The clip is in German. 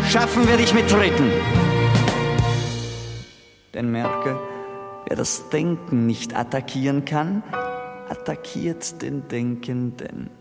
Schaffen wir dich mit Treten. Denn merke, wer das Denken nicht attackieren kann, attackiert den Denkenden.